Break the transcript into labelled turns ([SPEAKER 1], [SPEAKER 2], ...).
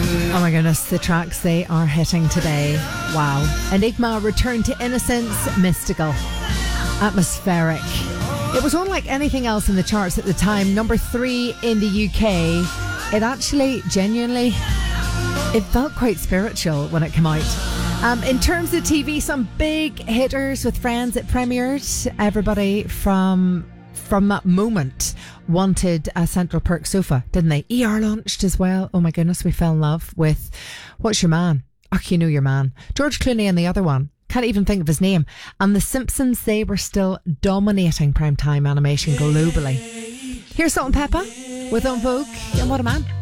[SPEAKER 1] Oh my goodness, the tracks they are hitting today. Wow. Enigma, Return to Innocence, Mystical, Atmospheric. It was unlike anything else in the charts at the time. Number 3 in the UK. It actually, genuinely, it felt quite spiritual when it came out. In terms of TV, some big hitters with Friends. It premiered. Everybody from that moment wanted a Central Perk sofa, didn't they? ER launched as well. Oh my goodness, we fell in love with What's Your Man? Oh, you know your man. George Clooney and the other one. Can't even think of his name. And The Simpsons, they were still dominating primetime animation globally. Here's Salt and Pepper with En Vogue and What a Man.